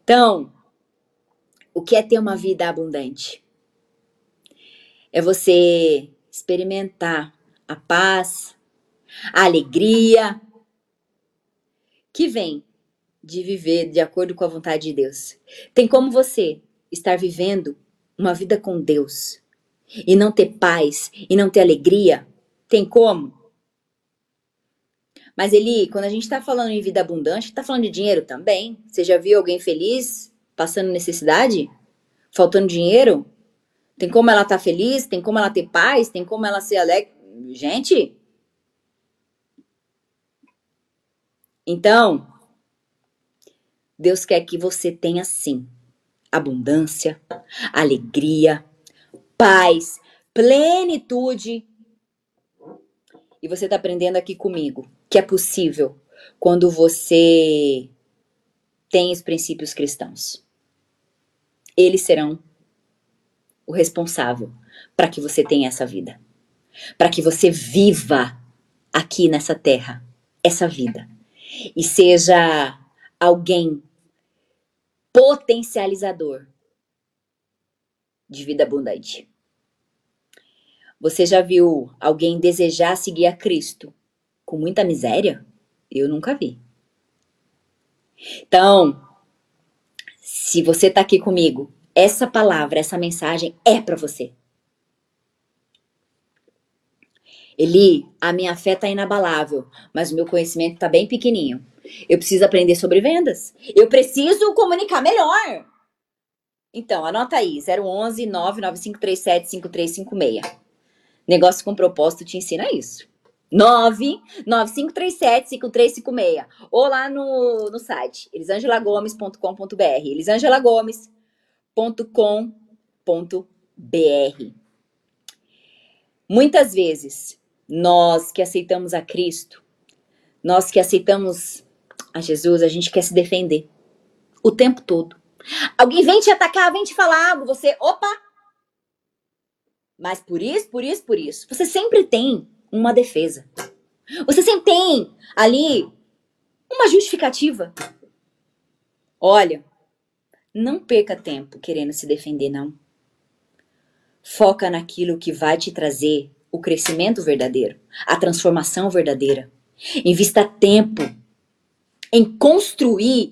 Então, o que é ter uma vida abundante? É você experimentar a paz, a alegria que vem de viver de acordo com a vontade de Deus. Tem como você estar vivendo uma vida com Deus e não ter paz e não ter alegria? Tem como? Mas Eli, quando a gente está falando em vida abundante, está falando de dinheiro também. Você já viu alguém feliz passando necessidade? Faltando dinheiro? Tem como ela estar feliz? Tem como ela ter paz? Tem como ela ser alegre? Gente, então, Deus quer que você tenha sim abundância, alegria, paz, plenitude. E você está aprendendo aqui comigo que é possível quando você tem os princípios cristãos. Eles serão o responsável para que você tenha essa vida. Para que você viva aqui nessa terra essa vida. E seja alguém potencializador de vida abundante. Você já viu alguém desejar seguir a Cristo com muita miséria? Eu nunca vi. Então, se você tá aqui comigo, essa palavra, essa mensagem é para você. Eli, a minha fé tá inabalável, mas o meu conhecimento tá bem pequenininho. Eu preciso aprender sobre vendas. Eu preciso comunicar melhor. Então, anota aí, 011 99537 5356. Negócio com propósito te ensina isso. 99537-5356. Ou lá no site, elisangelagomes.com.br. elisangelagomes.com.br. Muitas vezes, nós que aceitamos a Cristo, nós que aceitamos a Jesus, a gente quer se defender o tempo todo. Alguém vem te atacar, vem te falar algo, você, opa! Mas por isso, você sempre tem uma defesa. Você sempre tem ali uma justificativa. Olha, não perca tempo querendo se defender, não. Foca naquilo que vai te trazer o crescimento verdadeiro, a transformação verdadeira. Invista tempo em construir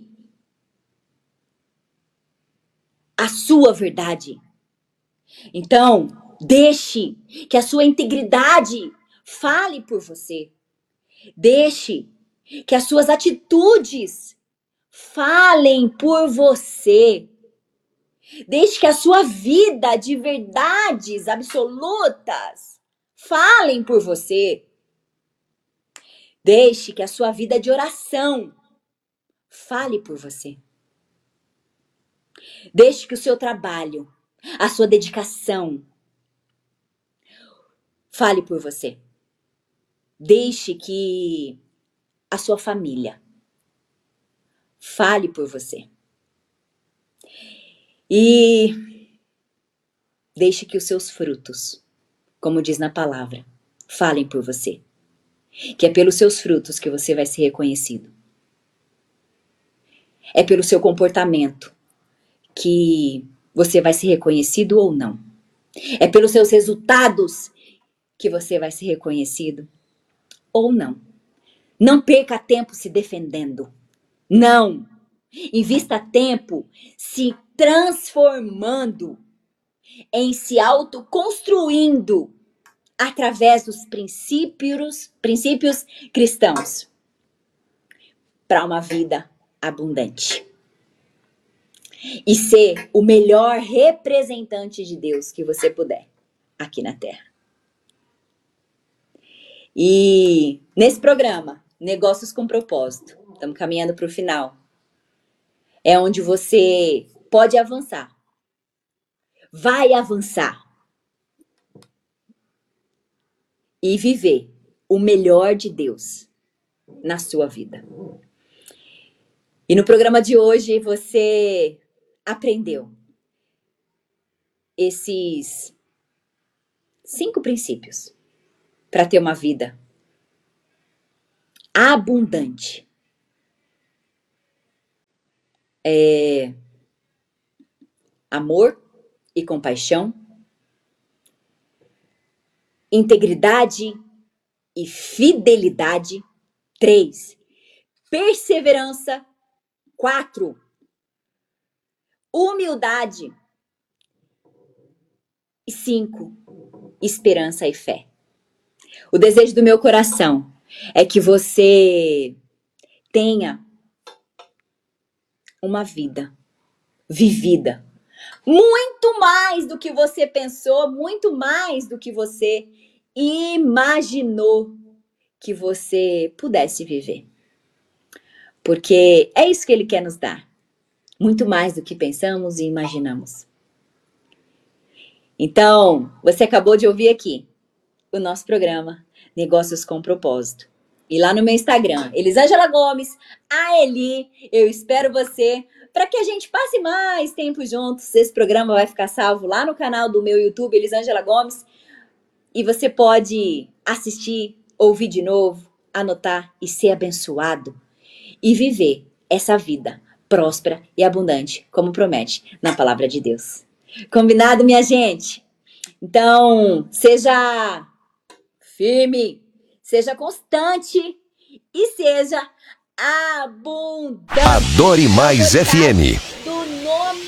a sua verdade. Então, deixe que a sua integridade fale por você. Deixe que as suas atitudes falem por você. Deixe que a sua vida de verdades absolutas falem por você. Deixe que a sua vida de oração fale por você. Deixe que o seu trabalho, a sua dedicação fale por você. Deixe que a sua família fale por você. E deixe que os seus frutos, como diz na palavra, falem por você. Que é pelos seus frutos que você vai ser reconhecido. É pelo seu comportamento que você vai ser reconhecido ou não. É pelos seus resultados que você vai ser reconhecido ou não. Não perca tempo se defendendo. Não. Invista tempo se transformando, em se autoconstruindo através dos princípios cristãos para uma vida abundante. E ser o melhor representante de Deus que você puder aqui na Terra. E nesse programa, Negócios com Propósito, estamos caminhando para o final, é onde você pode avançar. Vai avançar. E viver o melhor de Deus na sua vida. E no programa de hoje você aprendeu esses 5 princípios para ter uma vida abundante. amor e compaixão, integridade e fidelidade. 3, perseverança. 4, humildade. E 5, esperança e fé. O desejo do meu coração é que você tenha uma vida vivida muito mais do que você pensou, muito mais do que você imaginou que você pudesse viver. Porque é isso que Ele quer nos dar. Muito mais do que pensamos e imaginamos. Então, você acabou de ouvir aqui o nosso programa Negócios com Propósito. E lá no meu Instagram, Elisângela Gomes, a Eli, eu espero você para que a gente passe mais tempo juntos. Esse programa vai ficar salvo lá no canal do meu YouTube, Elisângela Gomes. E você pode assistir, ouvir de novo, anotar e ser abençoado. E viver essa vida próspera e abundante, como promete na palavra de Deus. Combinado, minha gente? Então, seja firme, seja constante e seja abundante. Adore Mais FM. Do nome